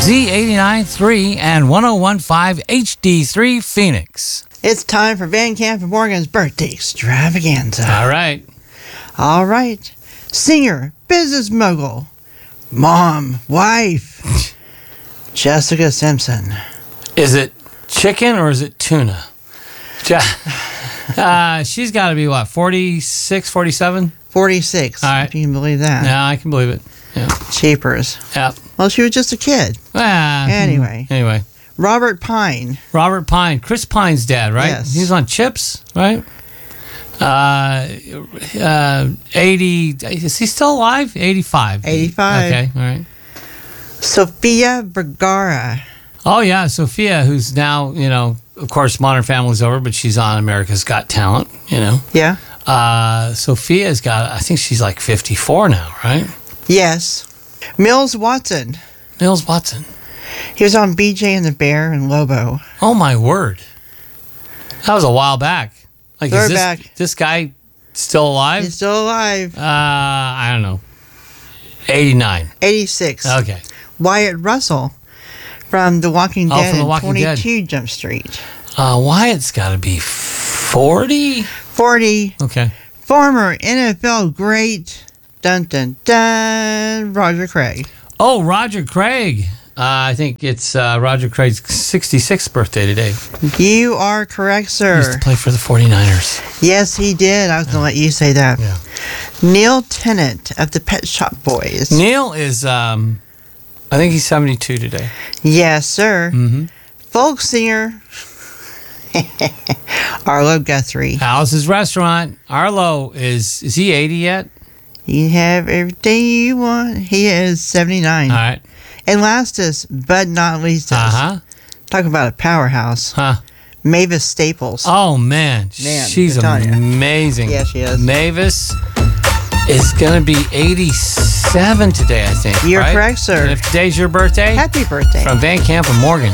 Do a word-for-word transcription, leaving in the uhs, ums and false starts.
Z eighty-nine point three and one oh one point five H D three Phoenix. It's time for Van Camp and Morgan's birthday extravaganza. All right. All right. Singer, business mogul, mom, wife, Jessica Simpson. Is it chicken or is it tuna? Je- uh, she's got to be, what, forty-six, forty-seven? forty-six. All right. If you can believe that. Yeah, I can believe it. Yeah. Cheapers. Yeah. Well, she was just a kid. Ah, Anyway. Anyway. Robert Pine. Robert Pine. Chris Pine's dad, right? Yes. He's on Chips, right? Uh, uh, eighty. Is he still alive? eighty-five. eighty-five. Okay, all right. Sofia Vergara. Oh, yeah, Sophia, who's now, you know, of course, Modern Family's over, but she's on America's Got Talent, you know. Yeah. Uh, Sophia's got, I think she's like fifty-four now, right? Yes. Mills Watson. Mills Watson. He was on B J and the Bear and Lobo. Oh, my word. That was a while back. Like, is this, Throwback. this guy still alive? He's still alive. Uh, I don't know. eighty-nine. eighty-six. Okay. Wyatt Russell from The Walking Oh, Dead from The and Walking Dead. twenty-two Jump Street. Uh, Wyatt's got to be forty? forty. Okay. Former N F L great, dun dun dun, Roger Craig. Oh, Roger Craig. Uh, I think it's uh, Roger Craig's sixty-sixth birthday today. You are correct, He used sir. to play for the forty-niners. Yes, he did. I was going to let you say that. Yeah. Neil Tennant of the Pet Shop Boys. Neil is, um, I think he's seventy-two today. Yes, sir. Mm-hmm. Folk singer, Arlo Guthrie. Alice's Restaurant. Arlo is, is he eighty yet? You have everything you want. He is seventy-nine. All right. And lastest, but not least, Uh-huh. talk about a powerhouse. Huh. Mavis Staples. Oh, man. Man, She's I'm telling ya. amazing. Yeah, she is. Mavis is going to be eighty-seven today, I think. You're right? correct, sir. And if today's your birthday, Happy birthday. from Van Camp and Morgan.